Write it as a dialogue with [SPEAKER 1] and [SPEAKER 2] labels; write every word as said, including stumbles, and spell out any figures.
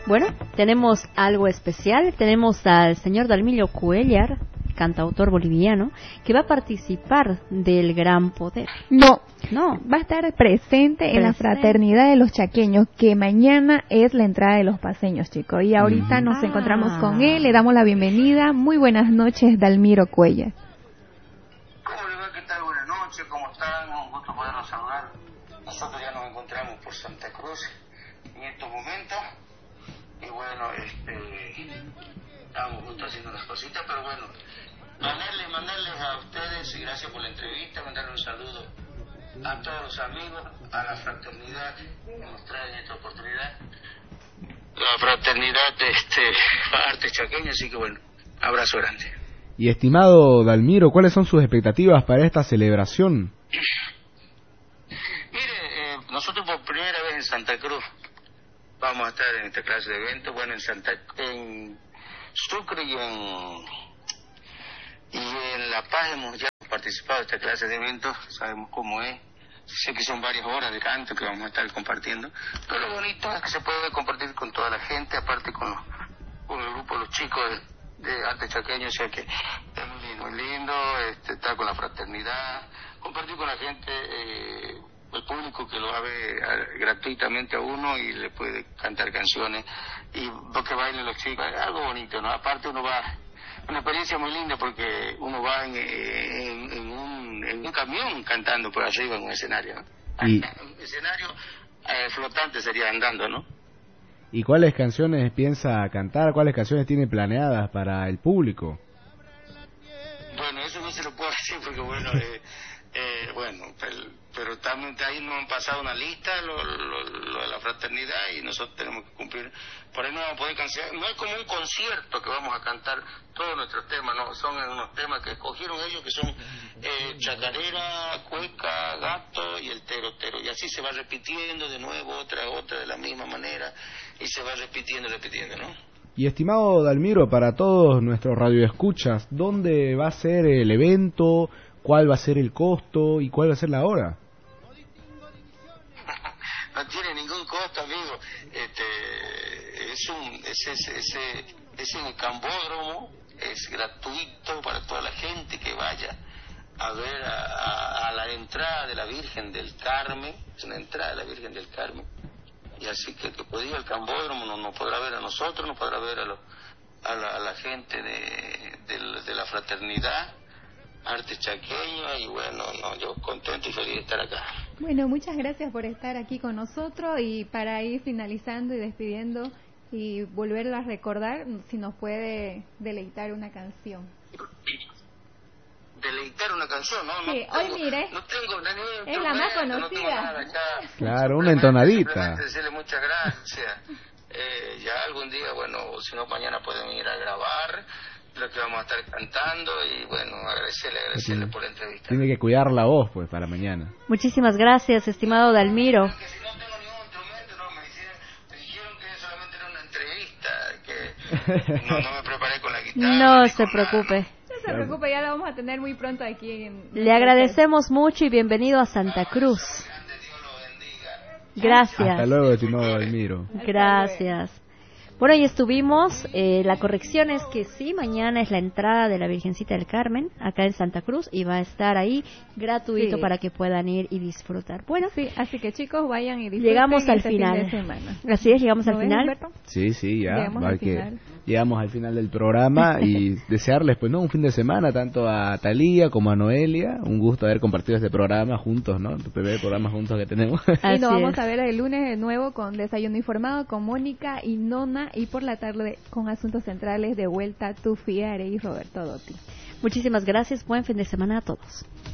[SPEAKER 1] Bueno, tenemos algo especial. Tenemos al señor Dalmiro Cuéllar, cantautor boliviano, que va a participar del Gran Poder.
[SPEAKER 2] No,
[SPEAKER 1] no,
[SPEAKER 2] va a estar presente, presente en la Fraternidad de los Chaqueños, que mañana es la entrada de los paseños, chicos. Y ahorita uh-huh. nos ah. encontramos con él, le damos la bienvenida. Muy buenas noches, Dalmiro Cuéllar.
[SPEAKER 3] ¿Cómo le va? ¿Qué tal? Buenas noches, ¿cómo están? Un gusto poderlos saludar. Nosotros ya nos encontramos por Santa Cruz en estos momentos. Y bueno, este, estamos juntos haciendo las cositas, pero bueno, mandarles, mandarles a ustedes, y gracias por la entrevista, mandarles un saludo a todos los amigos, a la fraternidad que nos trae en esta oportunidad, la fraternidad de este, Arte Chaqueño, así que bueno, abrazo grande.
[SPEAKER 4] Y estimado Dalmiro, ¿cuáles son sus expectativas para esta celebración?
[SPEAKER 3] Mire, eh, nosotros por primera vez en Santa Cruz vamos a estar en esta clase de eventos, bueno, en Santa, en Sucre y en, y en La Paz hemos ya participado en esta clase de eventos, sabemos cómo es, sé que son varias horas de canto que vamos a estar compartiendo, pero lo bonito es que se puede compartir con toda la gente, aparte con, con el grupo de los chicos de, de Arte Chaqueño, o sea que es muy lindo, muy lindo, este, estar con la fraternidad, compartir con la gente, eh, el público que lo va a ver a, gratuitamente a uno y le puede cantar canciones y que bailen los chicos, es algo bonito, ¿no? Aparte uno va, una experiencia muy linda porque uno va en, en, en, un, en un camión cantando por arriba en un escenario, ¿no? Y... un escenario eh, flotante sería andando, ¿no?
[SPEAKER 4] ¿Y cuáles canciones piensa cantar? ¿Cuáles canciones tiene planeadas para el público?
[SPEAKER 3] Bueno, eso no se lo puedo decir porque bueno... Eh, Eh, bueno, pero, pero también ahí nos han pasado una lista lo, lo, lo de la fraternidad y nosotros tenemos que cumplir. Por ahí no vamos a poder cantar, no es como un concierto que vamos a cantar todos nuestros temas, no, son unos temas que escogieron ellos que son eh, chacarera, cueca, gato y el tero tero, y así se va repitiendo de nuevo otra otra de la misma manera y se va repitiendo repitiendo, ¿no?
[SPEAKER 4] Y estimado Dalmiro, para todos nuestros radioescuchas, ¿dónde va a ser el evento? ¿Cuál va a ser el costo y cuál va a ser la hora?
[SPEAKER 3] No tiene ningún costo, amigo. Este, es un, es, es, es, es en el Cambódromo, es gratuito para toda la gente que vaya a ver a, a, a la entrada de la Virgen del Carmen, es una entrada de la Virgen del Carmen. Y así que que puede ir al Cambódromo, nos no podrá ver a nosotros, nos podrá ver a, lo, a, la, a la gente de, de, de la fraternidad Arte Chaqueño, y bueno, no, yo contento y feliz de estar acá.
[SPEAKER 2] Bueno, muchas gracias por estar aquí con nosotros, y para ir finalizando y despidiendo y volverlo a recordar, si nos puede deleitar una canción.
[SPEAKER 3] Deleitar una canción, ¿no?
[SPEAKER 2] Sí,
[SPEAKER 3] no tengo,
[SPEAKER 2] hoy mire,
[SPEAKER 3] no tengo ningún
[SPEAKER 2] es la más conocida.
[SPEAKER 3] No tengo nada acá.
[SPEAKER 4] Claro, una entonadita.
[SPEAKER 3] Decirle muchas gracias. Eh, ya algún día, bueno, si no mañana pueden ir a grabar lo que vamos a estar cantando, y bueno, agradecerle, agradecerle por la entrevista.
[SPEAKER 4] Tiene que cuidar la voz, pues, para mañana.
[SPEAKER 1] Muchísimas gracias, estimado Dalmiro.
[SPEAKER 3] Que si no tengo ningún instrumento, no, me dijeron, me dijeron que solamente era una entrevista, que no, no me preparé con la guitarra.
[SPEAKER 1] No se preocupe.
[SPEAKER 2] Nada. No se preocupe, ya la vamos a tener muy pronto aquí. En...
[SPEAKER 1] Le agradecemos mucho y bienvenido a Santa Cruz. Gracias.
[SPEAKER 4] Hasta luego, estimado Dalmiro.
[SPEAKER 1] Gracias. Bueno, ahí estuvimos. Eh, la corrección es que sí, mañana es la entrada de la Virgencita del Carmen, acá en Santa Cruz, y va a estar ahí gratuito sí. para que puedan ir y disfrutar. Bueno,
[SPEAKER 2] sí, así que chicos, vayan y disfruten.
[SPEAKER 1] Llegamos al
[SPEAKER 2] este
[SPEAKER 1] final.
[SPEAKER 2] Fin de semana.
[SPEAKER 1] Así es, llegamos al
[SPEAKER 2] ves,
[SPEAKER 1] final.
[SPEAKER 2] Humberto?
[SPEAKER 4] Sí, sí, ya.
[SPEAKER 2] Llegamos al final.
[SPEAKER 4] Llegamos al final del programa y desearles, pues, no, un fin de semana tanto a Talía como a Noelia. Un gusto haber compartido este programa juntos, ¿no? El primer programa juntos que tenemos.
[SPEAKER 2] Y
[SPEAKER 1] Así
[SPEAKER 2] nos vamos
[SPEAKER 1] es.
[SPEAKER 2] a ver el lunes de nuevo con Desayuno Informado con Mónica y Nona, y por la tarde con Asuntos Centrales de vuelta Tufi Are y Roberto Dotti.
[SPEAKER 1] Muchísimas gracias, buen fin de semana a todos.